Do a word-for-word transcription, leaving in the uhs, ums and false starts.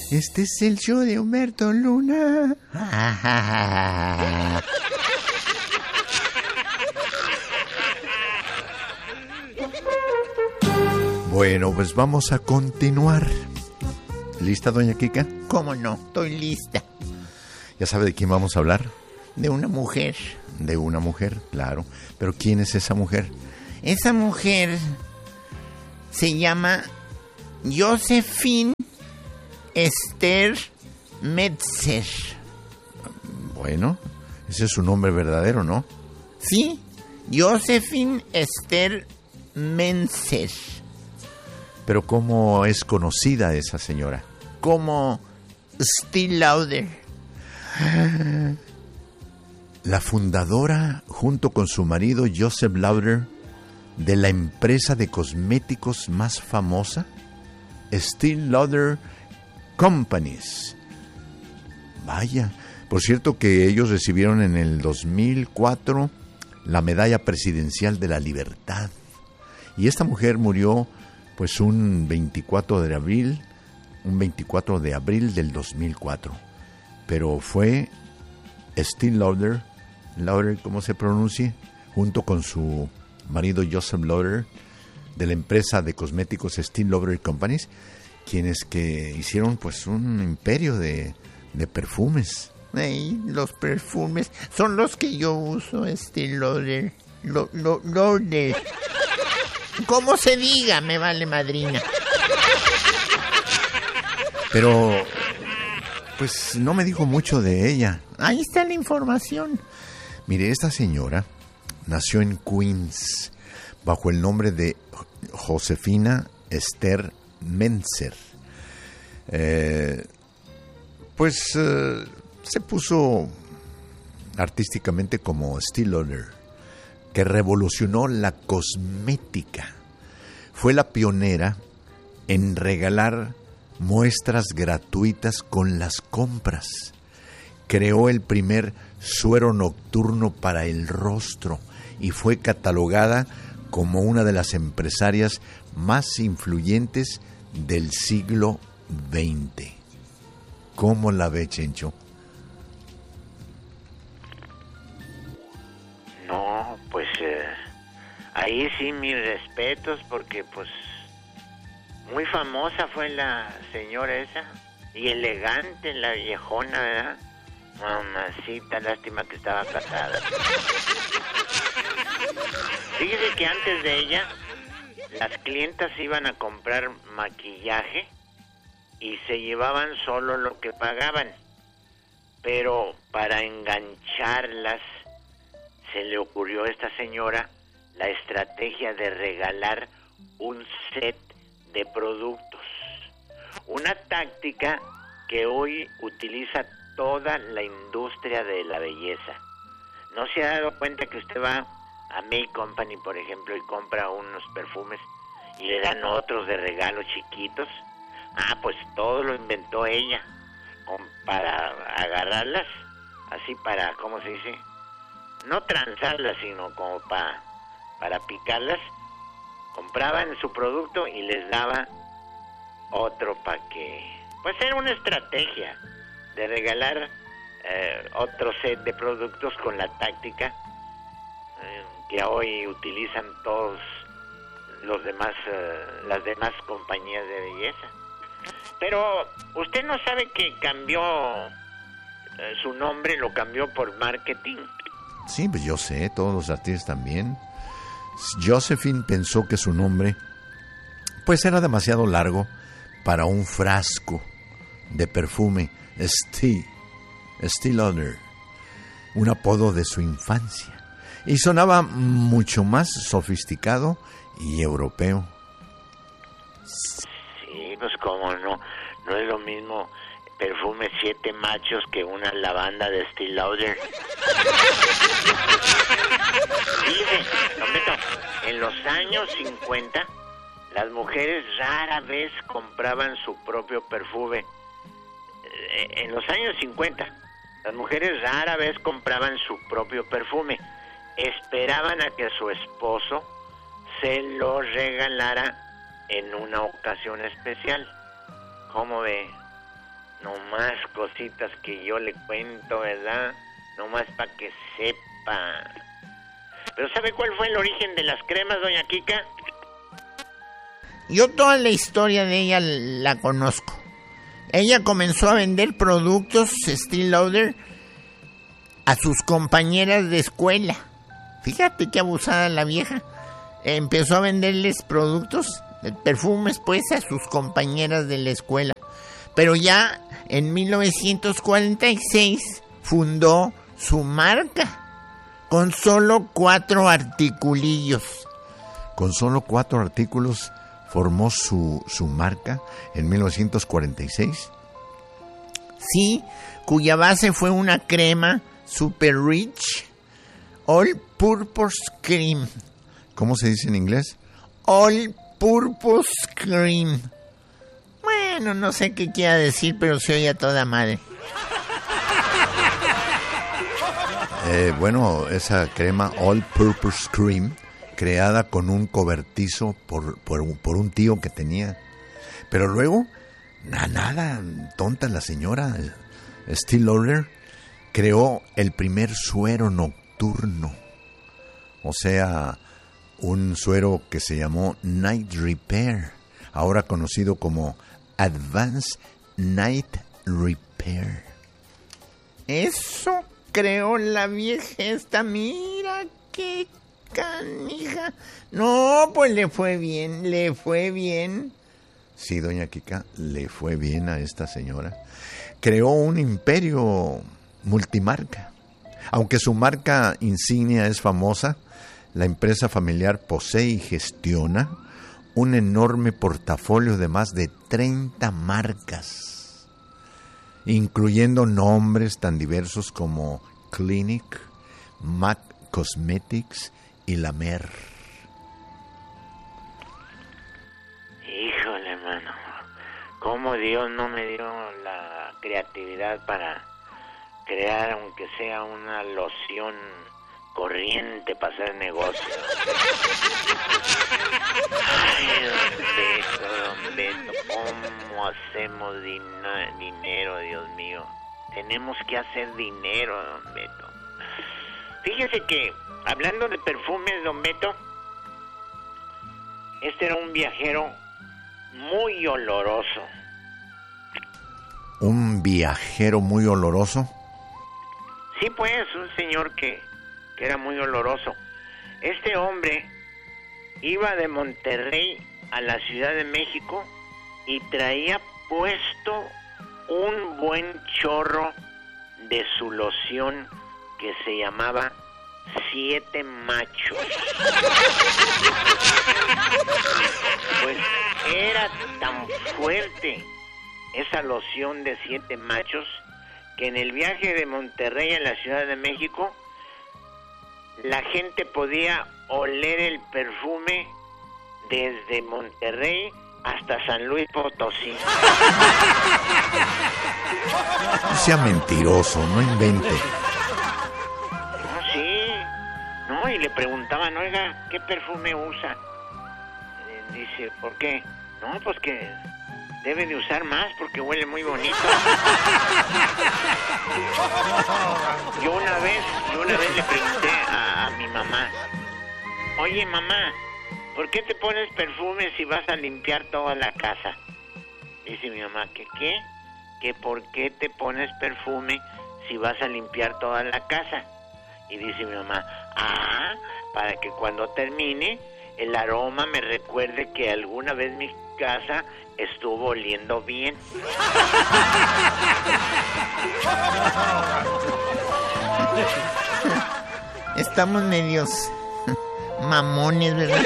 Este es el show de Humberto Luna. Bueno, pues vamos a continuar. ¿Lista, doña Kika? ¿Cómo no? Estoy lista. ¿Ya sabe de quién vamos a hablar? De una mujer. De una mujer, claro. ¿Pero quién es esa mujer? Esa mujer se llama Josephine Esther Metzer. Bueno, ese es su nombre verdadero, ¿no? Sí, Josephine Esther Metzer. Pero ¿cómo es conocida esa señora? Como Estée Lauder. La fundadora, junto con su marido Joseph Lauder, de la empresa de cosméticos más famosa, Estée Lauder Companies. Vaya, por cierto que ellos recibieron en el dos mil cuatro la Medalla Presidencial de la Libertad. Y esta mujer murió pues un veinticuatro de abril, un veinticuatro de abril del dos mil cuatro. Pero fue Estée Lauder, Lauder, ¿cómo se pronuncia? Junto con su marido Joseph Lauder, de la empresa de cosméticos Estée Lauder Companies, quienes que hicieron pues un imperio de, de perfumes. Ay, los perfumes son los que yo uso, Estée Lauder. Lo, lo, Lauder. ¿Cómo se diga? Me vale madrina. Pero pues no me dijo mucho de ella. Ahí está la información. Mire, esta señora nació en Queens bajo el nombre de Josefina Esther Metzer. Eh, pues eh, se puso artísticamente como Estée Lauder, que revolucionó la cosmética. Fue la pionera en regalar muestras gratuitas con las compras. Creó el primer suero nocturno para el rostro y fue catalogada como una de las empresarias más influyentes del siglo veinte. ¿Cómo la ve, Chencho? No, pues eh, ahí sí mis respetos, porque pues muy famosa fue la señora esa, y elegante la viejona, ¿verdad? Mamacita, lástima que estaba casada. Fíjese que antes de ella, las clientas iban a comprar maquillaje y se llevaban solo lo que pagaban. Pero para engancharlas, se le ocurrió a esta señora la estrategia de regalar un set de productos. Una táctica que hoy utiliza toda la industria de la belleza. ¿No se ha dado cuenta que usted va a Make Company, por ejemplo, y compra unos perfumes y le dan otros de regalo chiquitos? Ah, pues todo lo inventó ella, con, para agarrarlas, así para, ¿cómo se dice? No transarlas, sino como para, para picarlas. Compraban su producto y les daba otro para que... Pues era una estrategia de regalar eh, otro set de productos con la táctica eh, que hoy utilizan todos los demás, eh, las demás compañías de belleza. Pero usted no sabe que cambió eh, su nombre, lo cambió por marketing. Sí, pues yo sé, todos los artistas también. Josephine pensó que su nombre pues era demasiado largo para un frasco de perfume. Estée, Estée Lauder, un apodo de su infancia, y sonaba mucho más sofisticado y europeo. Sí, pues cómo no, no es lo mismo perfume Siete Machos que una lavanda de Estée Lauder. Dice, don Beto, en los años cincuenta, las mujeres rara vez compraban su propio perfume. En los años cincuenta, las mujeres rara vez compraban su propio perfume. Esperaban a que su esposo se lo regalara en una ocasión especial. ¿Cómo ve? Nomás cositas que yo le cuento, ¿verdad? Nomás para que sepa. ¿Pero sabe cuál fue el origen de las cremas, doña Kika? Yo toda la historia de ella la conozco. Ella comenzó a vender productos Estée Lauder a sus compañeras de escuela. Fíjate qué abusada la vieja. Empezó a venderles productos, perfumes, pues, a sus compañeras de la escuela. Pero ya en mil novecientos cuarenta y seis fundó su marca con solo cuatro articulillos. Con solo cuatro artículos formó su, su marca en mil novecientos cuarenta y seis. Sí, cuya base fue una crema Super Rich All Purpose Cream. ¿Cómo se dice en inglés? All Purpose Cream. Bueno, no sé qué quiera decir, pero se oye a toda madre. Eh, bueno, esa crema All Purpose Cream, creada con un cobertizo por, por, por un tío que tenía. Pero luego, na, nada, tonta la señora Estée Lauder, creó el primer suero nocturno. O sea, un suero que se llamó Night Repair, ahora conocido como Advanced Night Repair. Eso creó la vieja esta, mira qué canija. No, pues le fue bien, le fue bien. Sí, doña Kika, le fue bien a esta señora. Creó un imperio multimarca. Aunque su marca insignia es famosa, la empresa familiar posee y gestiona un enorme portafolio de más de treinta marcas, incluyendo nombres tan diversos como Clinique, MAC Cosmetics y La Mer. Híjole, mano, cómo Dios no me dio la creatividad para crear, aunque sea una loción corriente para hacer negocio. Ay, don Beto, don Beto, ¿cómo hacemos dina- dinero, Dios mío? Tenemos que hacer dinero, don Beto. Fíjese que, hablando de perfumes, don Beto, este era un viajero muy oloroso. ¿Un viajero muy oloroso? Sí, pues, un señor que, que era muy oloroso. Este hombre iba de Monterrey a la Ciudad de México y traía puesto un buen chorro de su loción que se llamaba Siete Machos. Pues era tan fuerte esa loción de Siete Machos que en el viaje de Monterrey a la Ciudad de México la gente podía oler el perfume desde Monterrey hasta San Luis Potosí. No sea mentiroso, no invente. No, sí. No, y le preguntaban, oiga, ¿qué perfume usa? Eh, dice, ¿por qué? No, pues que debe de usar más porque huele muy bonito. Yo una vez, yo una vez le pregunté a, a mi mamá, oye mamá, ¿por qué te pones perfume si vas a limpiar toda la casa? Dice mi mamá, ¿qué qué? Que ¿por qué te pones perfume si vas a limpiar toda la casa? Y dice mi mamá, ah, para que cuando termine el aroma me recuerde que alguna vez mi casa estuvo oliendo bien. Estamos medios mamones, ¿verdad?